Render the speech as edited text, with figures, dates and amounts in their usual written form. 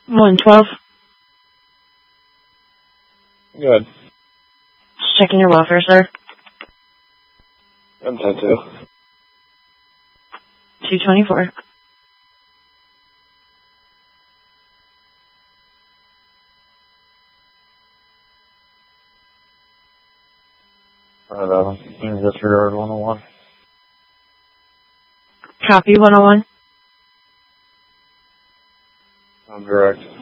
112. Good. Just checking your welfare, sir. I'm 10-2. 224. Disregard 101. Copy 101. I'm direct.